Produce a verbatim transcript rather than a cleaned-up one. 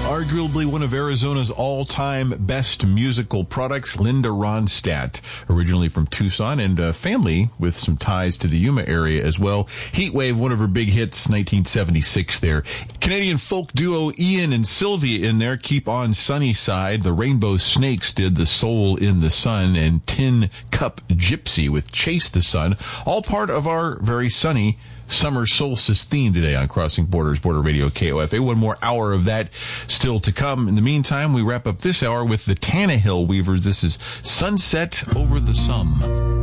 Arguably one of Arizona's all-time best musical products, Linda Ronstadt, originally from Tucson and a family with some ties to the Yuma area as well. Heatwave, one of her big hits, nineteen seventy-six there. Canadian folk duo Ian and Sylvia in there, Keep on Sunny Side. The Rainbow Snakes did The Soul in the Sun, and Tin Cup Gypsy with Chase the Sun, all part of our very sunny summer solstice theme today on Crossing Borders, Border Radio K O F A. One more hour of that still to come. In the meantime, we wrap up this hour with the Tannehill Weavers. This is Sunset Over the Sum.